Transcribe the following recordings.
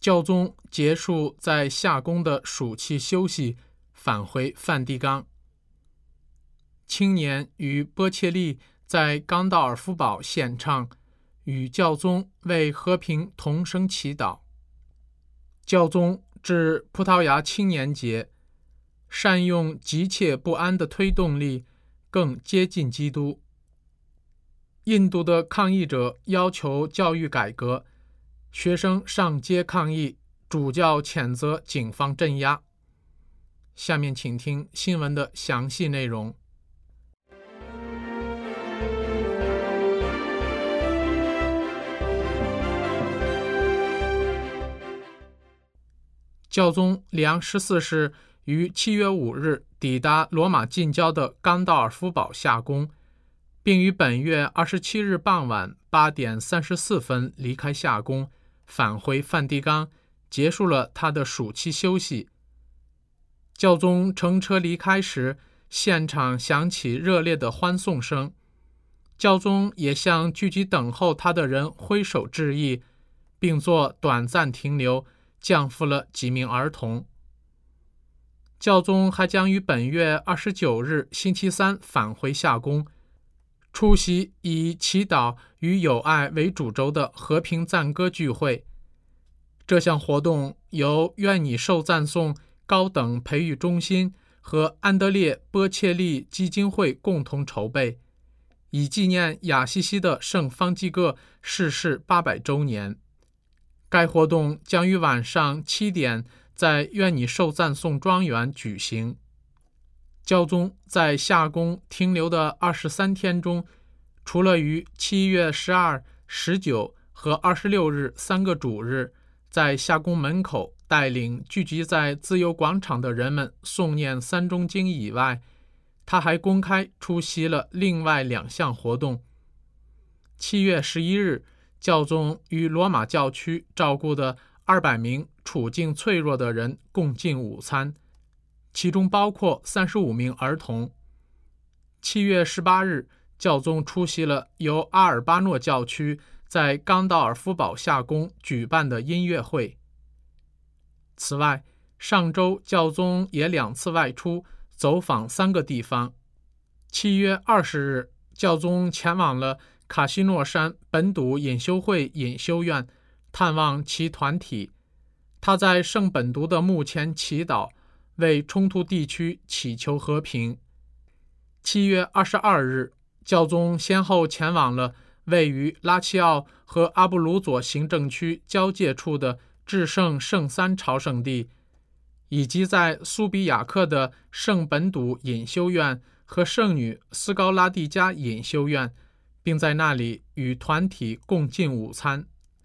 教宗结束在夏宫的暑期休息，返回梵蒂冈。青年与波切利在冈道尔夫堡献唱，与教宗为和平同声祈祷。教宗至葡萄牙青年节，善用急切不安的推动力，更接近基督。印度的抗议者要求教育改革，学生上街抗议，主教谴责警方镇压。下面请听新闻的详细内容。教宗里昂14世于7月5日抵达罗马近郊的冈道尔夫堡夏宫，并于本月27日傍晚8点34分离开夏宫，返回梵蒂冈，结束了他的暑期休息。教宗乘车离开时，现场响起热烈的欢送声。教宗也向聚集等候他的人挥手致意，并作短暂停留，降服了几名儿童。教宗还将于本月29日星期三返回夏宫，出席以祈祷与友爱为主轴的和平赞歌聚会。这项活动由愿你受赞颂高等培育中心和安德烈波切利基金会共同筹备，以纪念亚西西的圣方济各逝世800周年。该活动将于晚上7点在愿你受赞颂庄园举行。教宗在夏宫停留的23天中，除了于7月12、19和26日3个主日在夏宫门口带领聚集在自由广场的人们诵念3中经以外，他还公开出席了另外2项活动。7月11日，教宗与罗马教区照顾的200名处境脆弱的人共进午餐，其中包括35名儿童。7月18日，教宗出席了由阿尔巴诺教区在冈道尔夫堡夏宫举办的音乐会。此外，上周教宗也2次外出，走访3个地方。7月20日，教宗前往了卡西诺山本笃隐修会隐修院，探望其团体。他在圣本笃的墓前祈祷，为冲突地区祈求和平。7月22日，教宗先后前往了位于拉齐奥和阿布鲁佐行政区交界处的至圣圣三朝圣地，以及在苏比亚克的圣本笃隐修院和圣女斯高拉蒂加隐修院，并在那里与团体共进午餐。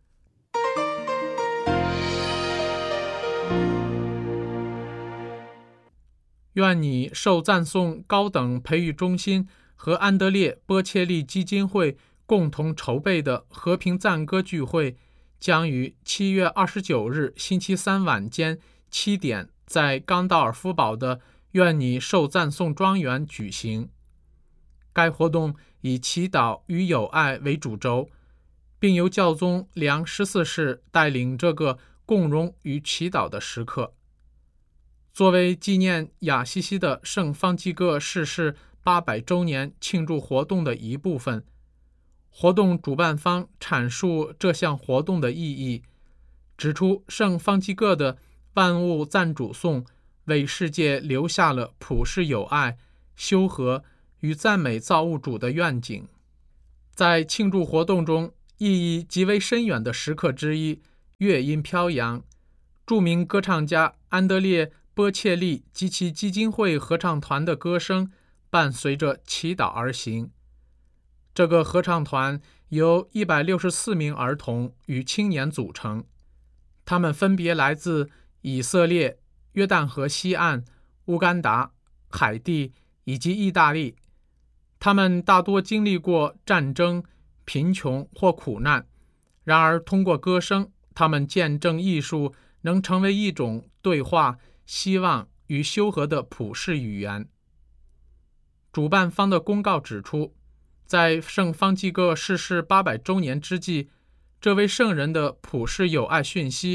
愿你受赞颂高等培育中心和安德烈波切利基金会共同筹备的和平赞歌聚会，将于7月29日星期三晚间7点在冈道尔夫堡的愿你受赞颂庄园举行。该活动以祈祷与友爱为主轴，并由教宗里昂14世带领这个共融与祈祷的时刻。作为纪念亚西西的圣方济各逝世800周年庆祝活动的一部分，活动主办方阐述这项活动的意义，指出圣方济各的万物赞主颂为世界留下了普世友爱、修和与赞美造物主的愿景。在庆祝活动中，意义极为深远的时刻之一，乐音飘扬，著名歌唱家安德烈波切利及其基金会合唱团的歌声伴随着祈祷而行。这个合唱团由164名儿童与青年组成，他们分别来自以色列、约旦河西岸、乌干达、海地以及意大利。他们大多经历过战争、贫穷或苦难，然而通过歌声，他们见证艺术能成为一种对话、希望与修和的普世语言。主办方的公告指出，在圣方济各逝世800周年之际，这位圣人的普世友爱讯息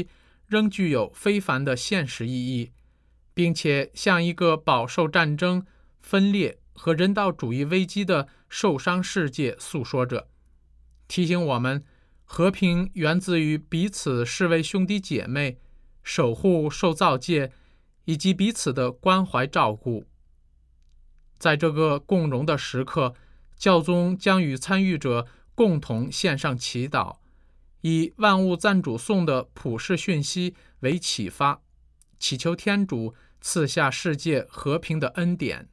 仍具有非凡的现实意义，并且向一个饱受战争、分裂和人道主义危机的受伤世界诉说着，提醒我们，和平源自于彼此视为兄弟姐妹，守护受造界，以及彼此的关怀照顾。在这个共荣的时刻，教宗将与参与者共同献上祈祷，以万物赞主颂的普世讯息为启发，祈求天主赐下世界和平的恩典。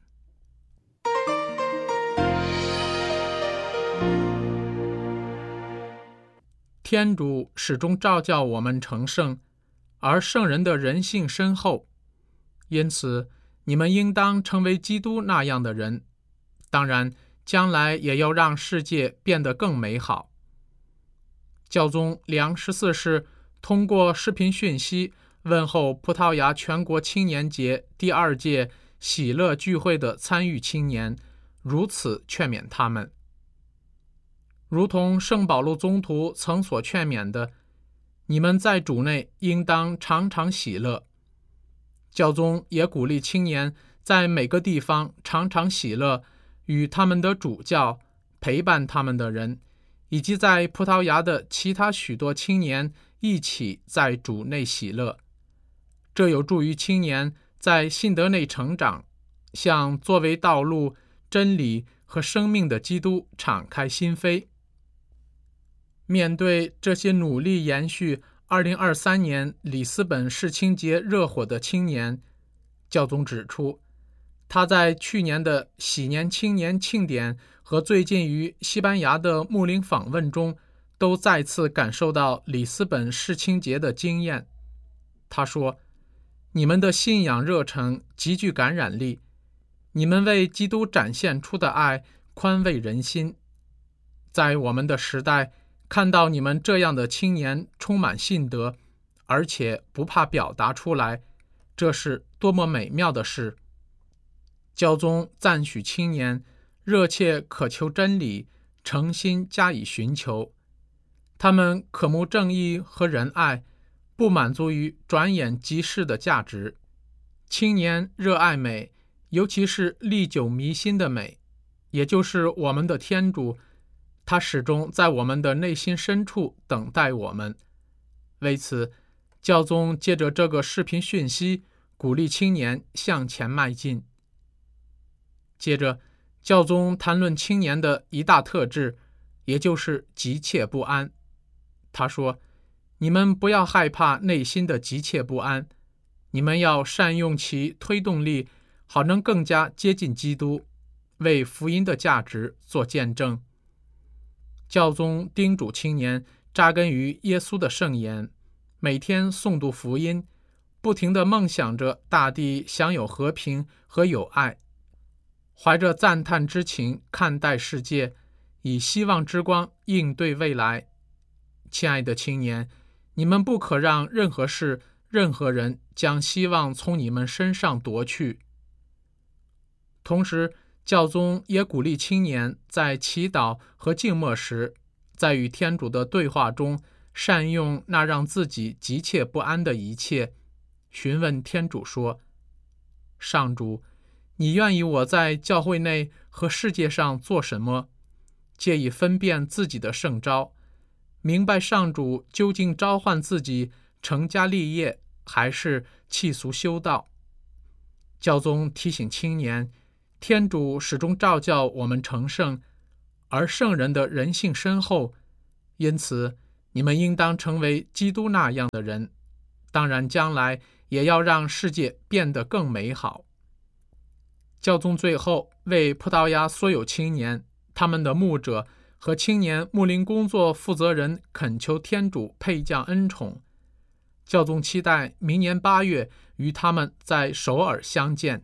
天主始终召叫我们成圣，而圣人的人性深厚，因此你们应当成为基督那样的人，当然将来也要让世界变得更美好。教宗良14世通过视频讯息问候葡萄牙全国青年节第2届喜乐聚会的参与青年，如此劝勉他们。如同圣保禄宗徒曾所劝勉的，你们在主内应当常常喜乐。教宗也鼓励青年在每个地方常常喜乐，与他们的主教、陪伴他们的人，以及在葡萄牙的其他许多青年一起在主内喜乐。这有助于青年在信德内成长，向作为道路、真理和生命的基督敞开心扉。面对这些努力延续2023年里斯本世青节热火的青年，教宗指出，他在去年的喜年青年庆典和最近于西班牙的牧灵访问中，都再次感受到里斯本世青节的经验。他说，你们的信仰热诚极具感染力，你们为基督展现出的爱宽慰人心。在我们的时代，看到你们这样的青年充满信德，而且不怕表达出来，这是多么美妙的事。教宗赞许青年热切渴求真理，诚心加以寻求。他们渴慕正义和仁爱，不满足于转眼即逝的价值。青年热爱美，尤其是历久弥新的美，也就是我们的天主，他始终在我们的内心深处等待我们。为此，教宗借着这个视频讯息，鼓励青年向前迈进。接着，教宗谈论青年的一大特质，也就是急切不安。他说，你们不要害怕内心的急切不安，你们要善用其推动力，好能更加接近基督，为福音的价值做见证。教宗叮嘱青年扎根于耶稣的圣言，每天诵读福音，不停地梦想着大地享有和平和友爱，怀着赞叹之情看待世界，以希望之光应对未来。亲爱的青年，你们不可让任何事、任何人将希望从你们身上夺去。同时，教宗也鼓励青年在祈祷和静默时，在与天主的对话中，善用那让自己急切不安的一切，询问天主说，上主，你愿意我在教会内和世界上做什么？借以分辨自己的圣召，明白上主究竟召唤自己成家立业，还是弃俗修道。教宗提醒青年，天主始终召叫我们成圣，而圣人的人性深厚，因此你们应当成为基督那样的人，当然将来也要让世界变得更美好。教宗最后为葡萄牙所有青年、他们的牧者和青年牧灵工作负责人恳求天主配降恩宠。教宗期待明年8月与他们在首尔相见。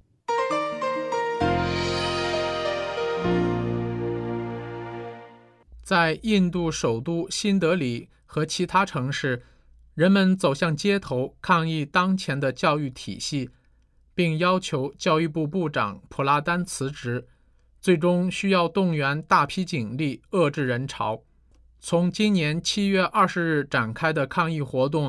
在印度首都新德里和其他城市，人们走向街头抗议当前的教育体系，并要求教育部部长普拉丹辞职，最终需要动员大批警力遏制人潮。从今年7月20日展开的抗议活动，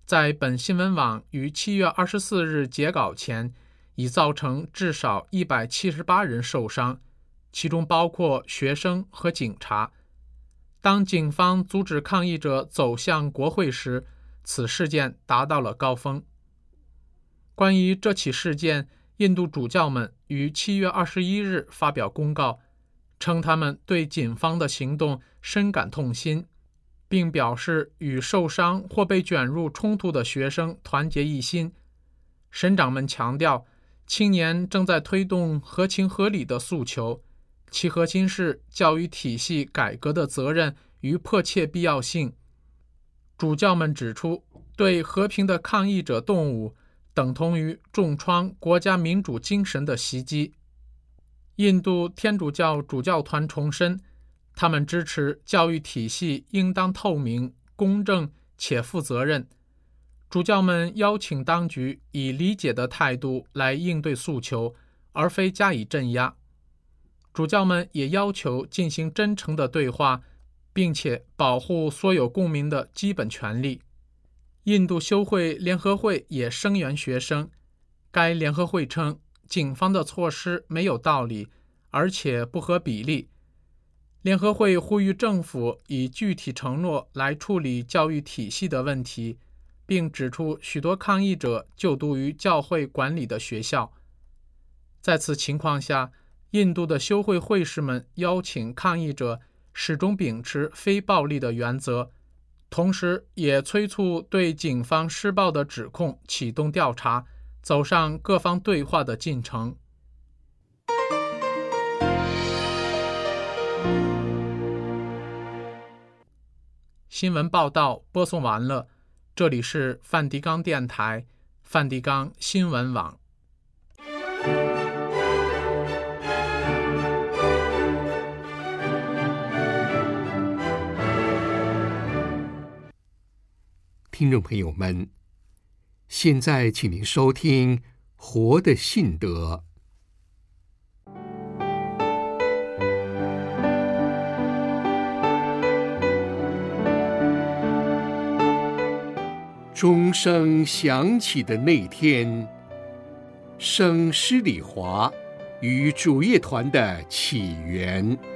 在本新闻网于7月24日截稿前，已造成至少178人受伤，其中包括学生和警察。当警方阻止抗议者走向国会时，此事件达到了高峰。关于这起事件，印度主教们于7月21日发表公告，称他们对警方的行动深感痛心，并表示与受伤或被卷入冲突的学生团结一心。省长们强调，青年正在推动合情合理的诉求，其核心是教育体系改革的责任与迫切必要性。主教们指出，对和平的抗议者动武等同于重创国家民主精神的袭击。印度天主教主教团重申，他们支持教育体系应当透明、公正且负责任。主教们邀请当局以理解的态度来应对诉求，而非加以镇压。主教们也要求进行真诚的对话，并且保护所有公民的基本权利。印度修会联合会也声援学生。该联合会称，警方的措施没有道理，而且不合比例。联合会呼吁政府以具体承诺来处理教育体系的问题，并指出许多抗议者就读于教会管理的学校。在此情况下，印度的修会会士们邀请抗议者始终秉持非暴力的原则，同时也催促对警方施暴的指控启动调查，走上各方对话的进程。新闻报道播送完了，这里是梵蒂冈电台，梵蒂冈新闻网。 听众朋友们，现在请您收听《活的信德》。钟声响起的那天，圣施礼华与主业团的起源。